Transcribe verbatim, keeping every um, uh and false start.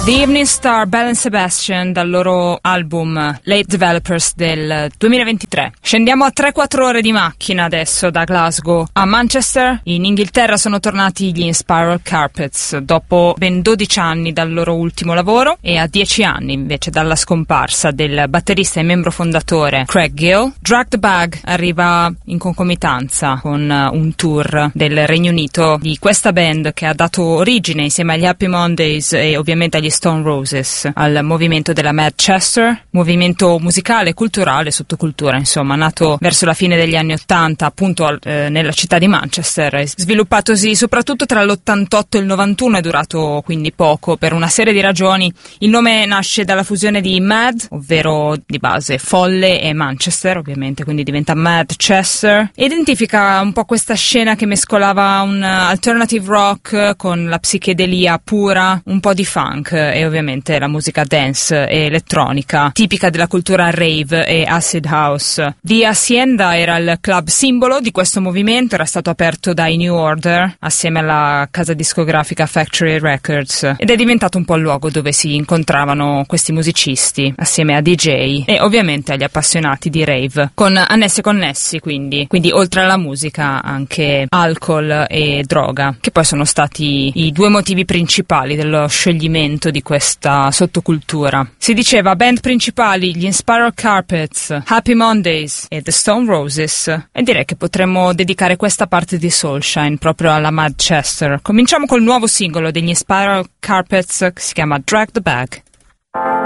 The Evening Star, Belle and Sebastian, dal loro album Late Developers del duemilaventitré. Scendiamo a tre quattro ore di macchina adesso da Glasgow a Manchester. In Inghilterra sono tornati gli Inspiral Carpets dopo ben dodici anni dal loro ultimo lavoro e a dieci anni invece dalla scomparsa del batterista e membro fondatore Craig Gill. Drag the Bag arriva in concomitanza con un tour del Regno Unito di questa band che ha dato origine insieme agli Happy Mondays e ovviamente agli Stone Roses al movimento della Manchester, movimento musicale, culturale, sottocultura, insomma, nato verso la fine degli anni ottanta appunto eh, nella città di Manchester, sviluppatosi soprattutto tra l'ottantotto e il novantuno, è durato quindi poco per una serie di ragioni. Il nome nasce dalla fusione di Mad, ovvero di base folle, e Manchester ovviamente, quindi diventa Madchester. Identifica un po' questa scena che mescolava un alternative rock con la psichedelia pura, un po' di funk e ovviamente la musica dance e elettronica tipica della cultura rave e acid house. The Hacienda era il club simbolo di questo movimento, era stato aperto dai New Order assieme alla casa discografica Factory Records ed è diventato un po' il luogo dove si incontravano questi musicisti assieme a D J e ovviamente agli appassionati di rave, con annessi e connessi, quindi quindi oltre alla musica anche alcol e droga, che poi sono stati i due motivi principali dello scioglimento di questa sottocultura. Si diceva band principali gli Inspiral Carpets, Happy Mondays e The Stone Roses, e direi che potremmo dedicare questa parte di Soulshine proprio alla Manchester. Cominciamo col nuovo singolo degli Inspiral Carpets che si chiama Drag the Bag.